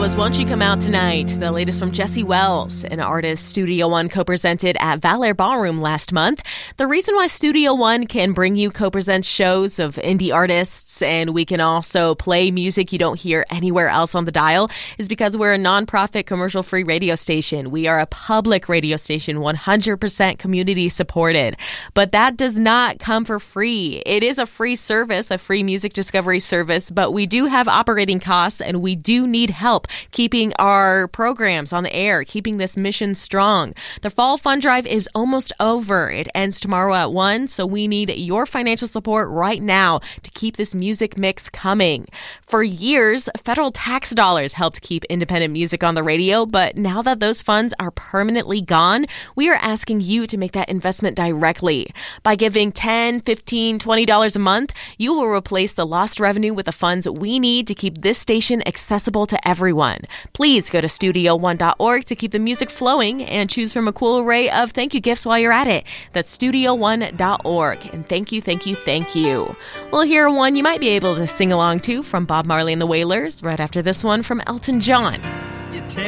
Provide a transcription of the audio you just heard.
was Won't You Come Out Tonight, the latest from Jesse Wells, an artist Studio One co-presented at Valor Ballroom last month. The reason why Studio One can bring you co-present shows of indie artists and we can also play music you don't hear anywhere else on the dial is because we're a nonprofit commercial-free radio station. We are a public radio station, 100% community supported. But that does not come for free. It is a free service, a free music discovery service, but we do have operating costs and we do need help keeping our programs on the air, keeping this mission strong. The Fall Fund Drive is almost over. It ends tomorrow at 1, so we need your financial support right now to keep this music mix coming. For years, federal tax dollars helped keep independent music on the radio, but now that those funds are permanently gone, we are asking you to make that investment directly. By giving $10, $15, $20 a month, you will replace the lost revenue with the funds we need to keep this station accessible to everyone. Please go to studio1.org to keep the music flowing and choose from a cool array of thank you gifts while you're at it. That's studio1.org. And thank you, thank you, thank you. We'll hear one you might be able to sing along to from Bob Marley and the Wailers right after this one from Elton John. You